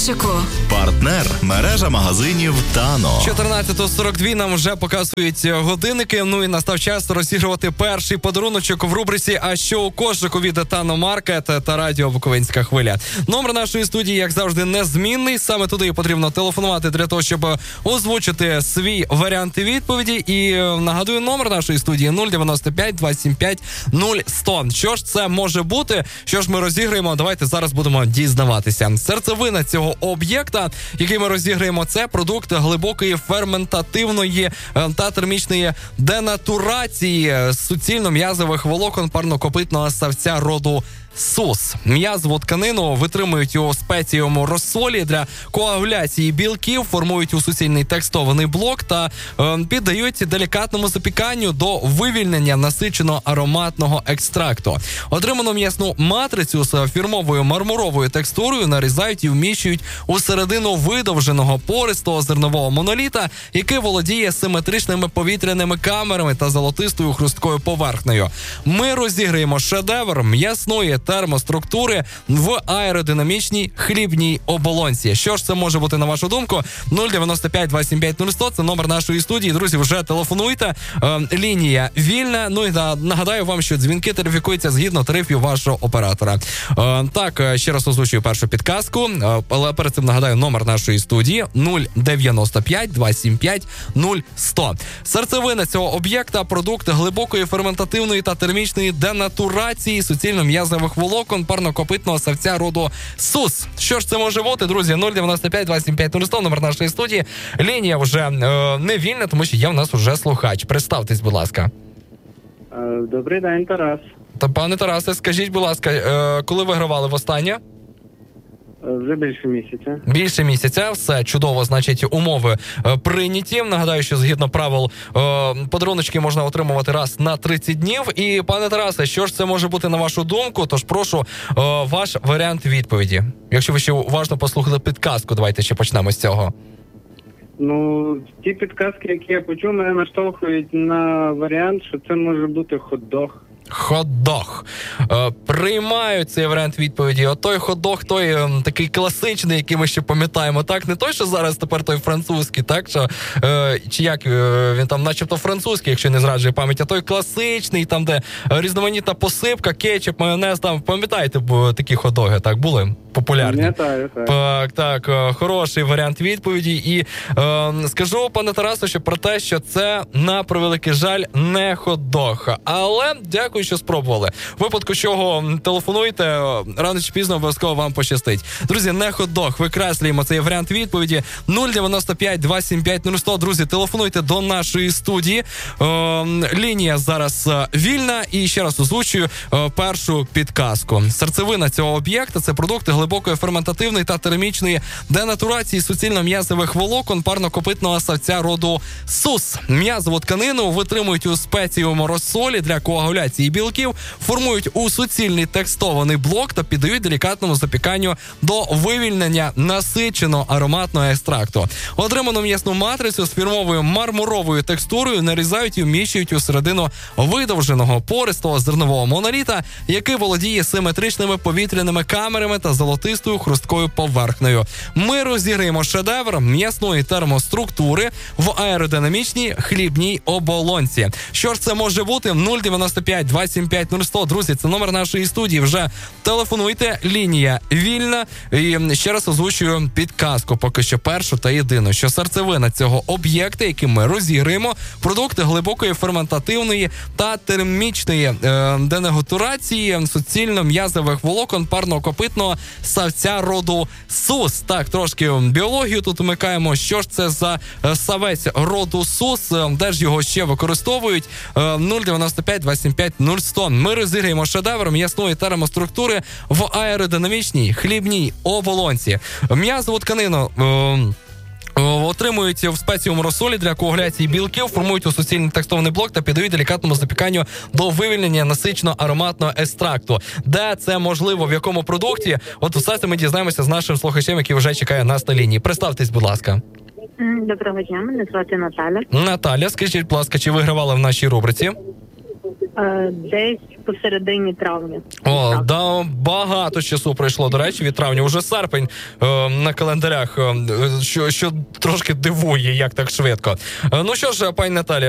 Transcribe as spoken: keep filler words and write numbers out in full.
майданчику. Партнер – мережа магазинів Тано. чотирнадцята сорок два нам вже показують годинники. Ну і настав час розігрувати перший подаруночок в рубриці «А що у кошику» від Тано Маркет та радіо Буковинська хвиля. Номер нашої студії, як завжди, незмінний. Саме туди потрібно телефонувати для того, щоб озвучити свій варіант відповіді. І нагадую, номер нашої студії нуль дев'яносто п'ять двадцять сім п'ять нуль сто. Що ж це може бути? Що ж ми розіграємо? Давайте зараз будемо дізнаватися. Серцевина цього об'єкта, який ми розіграємо, це продукт глибокої ферментативної та термічної денатурації суцільно-м'язових волокон парнокопитного ссавця роду сус. М'язову тканину витримують у спецієвому розсолі для коагуляції білків, формують у суцільний текстований блок та е, піддають делікатному запіканню до вивільнення насиченого ароматного екстракту. Отриману м'ясну матрицю з фірмовою мармуровою текстурою нарізають і вміщують у середину видовженого пористого зернового моноліта, який володіє симетричними повітряними камерами та золотистою хрусткою поверхнею. Ми розіграємо шедевр м'ясної термоструктури в аеродинамічній хлібній оболонці. Що ж це може бути, на вашу думку? нуль дев'яносто п'ять двадцять сім п'ять нуль сто – це номер нашої студії. Друзі, вже телефонуйте. Е, лінія вільна. Ну і нагадаю вам, що дзвінки тарифікуються згідно тарифів вашого оператора. Е, так, ще раз озвучую першу підказку. Е, але перед цим нагадаю номер нашої студії нуль дев'яносто п'ять двадцять сім п'ять нуль сто. Серцевина цього об'єкта – продукт глибокої ферментативної та термічної денатурації суцільно-м'язових волокон парнокопитного ссавця роду сус. Що ж це може бути, друзі? нуль дев'яносто п'ять двадцять сім п'ять нуль сто, номер нашої студії. Лінія вже е, не вільна, тому що є в нас вже слухач. Представтесь, будь ласка. Добрий день, Тарас. Та, пане Тарасе, скажіть, будь ласка, е, коли вигравали востаннє? Вже більше місяця. Більше місяця, все чудово, значить, умови е, прийняті. Нагадаю, що згідно правил е, подаруночки можна отримувати раз на тридцять днів. І, пане Тарасе, що ж це може бути на вашу думку? Тож прошу е, ваш варіант відповіді. Якщо ви ще уважно послухали підказку, давайте ще почнемо з цього. Ну, ті підказки, які я почув, мене наштовхують на варіант, що це може бути хот-дог. Хот-дог. Е, приймаю цей варіант відповіді. От той хот-дог, той е, такий класичний, який ми ще пам'ятаємо, так? Не той, що зараз тепер той французький, так? Що, е, чи як е, він там начебто французький, якщо не зраджує пам'ять, а той класичний, там, де різноманітна посипка, кетчуп, майонез, там, пам'ятаєте, такі хот-доги, так, були? Популярні. Пам'ятаю, так. Так, так, е, хороший варіант відповіді. І е, скажу, пане Тарасу, що про те, що це, на превеликий жаль, не хот-дог. Але дякую, що спробували. В випадку чого телефонуйте, рано чи пізно обов'язково вам пощастить. Друзі, не хот-дог, викреслюємо цей варіант відповіді. нуль дев'яносто п'ять двадцять сім п'ять нуль сто. Друзі, телефонуйте до нашої студії. Е, лінія зараз вільна. І ще раз озвучую е, першу підказку. Серцевина цього об'єкта – це продукти глибокої ферментативної та термічної денатурації суцільно-м'язових волокон парнокопитного ссавця роду сус. М'язову тканину витримують у спецієвому розсолі для коагуляції білків, формують у суцільний текстований блок та піддають делікатному запіканню до вивільнення насиченого ароматного екстракту. Отриману м'ясну матрицю з фірмовою мармуровою текстурою нарізають і вміщують у середину видовженого пористого зернового моноліта, який володіє симетричними повітряними камерами та золотистою хрусткою поверхнею. Ми розіграємо шедевр м'ясної термоструктури в аеродинамічній хлібній оболонці. Що ж це може бути? нуль дев'яносто п'ять двадцять сім п'ять нуль сто. Друзі, це номер нашої студії. Вже телефонуйте, лінія вільна. І ще раз озвучую підказку, поки що першу та єдину, що серцевина цього об'єкта, який ми розіграємо, продукти глибокої ферментативної та термічної е, денатурації суцільно-м'язових волокон парнокопитного ссавця роду сус. Так, трошки біологію тут вмикаємо. Що ж це за ссавець роду сус? Де ж його ще використовують? Е, нуль дев'яносто п'ять двадцять сім п'ять нуль сто. Ми розіграємо шедевр м'ясної термоструктури в аеродинамічній хлібній оболонці. М'язову тканину е, отримують в спецієвому розсолі для коагуляції білків, формують у суцільний текстований блок та піддають делікатному запіканню до вивільнення насиченого ароматного екстракту. Де це можливо, в якому продукті? От все це ми дізнаємося з нашим слухачем, який вже чекає нас на лінії. Представтесь, будь ласка. Доброго дня, мене звати Наталя. Наталя, скажіть, будь ласка, чи вигравали в нашій рубриці? Е, Десь посередині травня. О, Так. да, багато часу пройшло, до речі, від травня. Уже серпень е, на календарях, е, що, що трошки дивує, як так швидко. Е, ну що ж, пані Наталія,